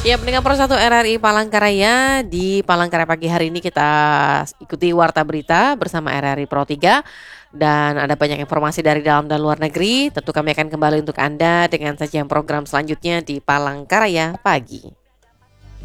Ya, pendengar Pro 1 RRI Palangkaraya, di Palangkaraya pagi hari ini kita ikuti Warta Berita bersama RRI Pro 3 dan ada banyak informasi dari dalam dan luar negeri. Tentu kami akan kembali untuk Anda dengan sajian program selanjutnya di Palangkaraya pagi.